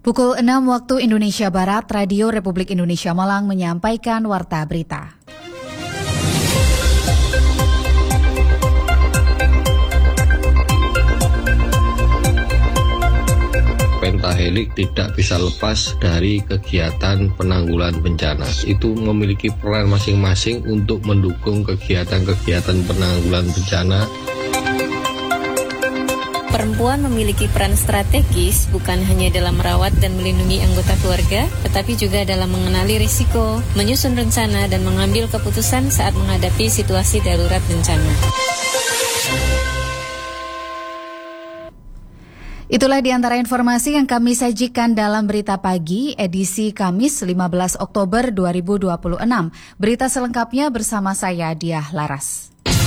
Pukul 6 waktu Indonesia Barat, Radio Republik Indonesia Malang menyampaikan warta berita. Pentahelix tidak bisa lepas dari kegiatan penanggulangan bencana. Itu memiliki peran masing-masing untuk mendukung kegiatan-kegiatan penanggulangan bencana. Perempuan memiliki peran strategis bukan hanya dalam merawat dan melindungi anggota keluarga, tetapi juga dalam mengenali risiko, menyusun rencana, dan mengambil keputusan saat menghadapi situasi darurat bencana. Itulah di antara informasi yang kami sajikan dalam Berita Pagi, edisi Kamis 15 Oktober 2026. Berita selengkapnya bersama saya, Diah Laras.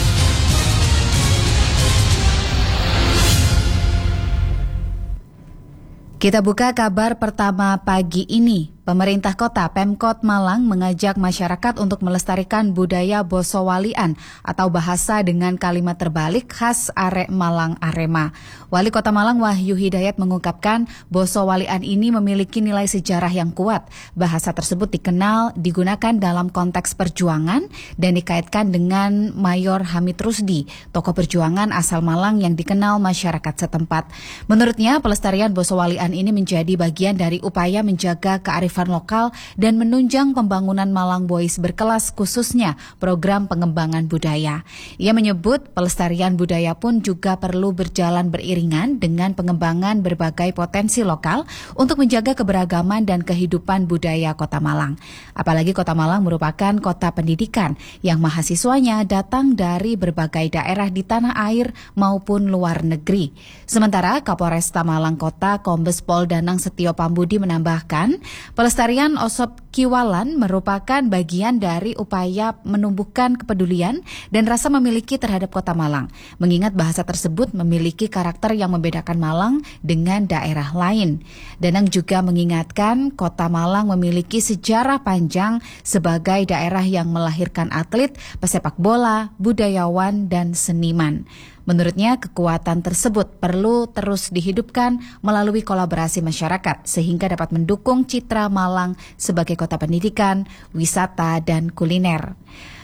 Kita buka kabar pertama pagi ini. Pemerintah kota Pemkot Malang mengajak masyarakat untuk melestarikan budaya Bosowalian atau bahasa dengan kalimat terbalik khas Arek Malang Arema. Wali Kota Malang Wahyu Hidayat mengungkapkan Bosowalian ini memiliki nilai sejarah yang kuat. Bahasa tersebut dikenal digunakan dalam konteks perjuangan dan dikaitkan dengan Mayor Hamid Rusdi, tokoh perjuangan asal Malang yang dikenal masyarakat setempat. Menurutnya, pelestarian Bosowalian ini menjadi bagian dari upaya menjaga kearifan lokal dan menunjang pembangunan Malang Boys berkelas, khususnya program pengembangan budaya. Ia menyebut pelestarian budaya pun juga perlu berjalan beriringan dengan pengembangan berbagai potensi lokal untuk menjaga keberagaman dan kehidupan budaya Kota Malang. Apalagi Kota Malang merupakan kota pendidikan yang mahasiswanya datang dari berbagai daerah di tanah air maupun luar negeri. Sementara Kapolresta Malang Kota Kombes Pol Danang Setio Pambudi menambahkan, pelestarian Osop Kiwalan merupakan bagian dari upaya menumbuhkan kepedulian dan rasa memiliki terhadap Kota Malang, mengingat bahasa tersebut memiliki karakter yang membedakan Malang dengan daerah lain. Danang juga mengingatkan Kota Malang memiliki sejarah panjang sebagai daerah yang melahirkan atlet, pesepak bola, budayawan, dan seniman. Menurutnya, kekuatan tersebut perlu terus dihidupkan melalui kolaborasi masyarakat sehingga dapat mendukung citra Malang sebagai kota pendidikan, wisata, dan kuliner.